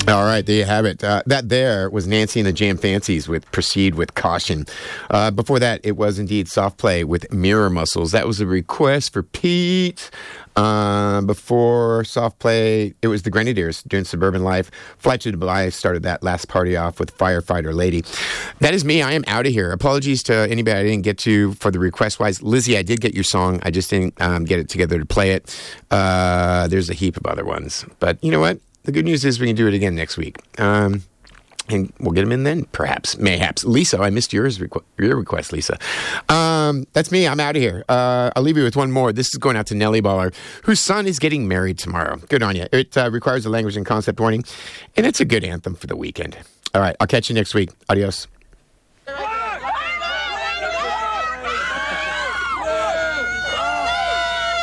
All right, there you have it. That there was Nancy and the Jam Fancies with Proceed with Caution. Before that, it was indeed Soft Play with Mirror Muscles. That was a request for Pete. Before Soft Play, it was the Grenadiers doing Suburban Life. Flight to Dubai started that last party off with Firefighter Lady. That is me. I am out of here. Apologies to anybody I didn't get to for the request-wise. Lizzie, I did get your song. I just didn't get it together to play it. There's a heap of other ones. But you know what? The good news is we can do it again next week. And we'll get them in then, perhaps, mayhaps. Lisa, I missed your request, Lisa. That's me. I'm out of here. I'll leave you with one more. This is going out to Nellie Baller, whose son is getting married tomorrow. Good on you. It requires a language and concept warning, and it's a good anthem for the weekend. All right, I'll catch you next week. Adios.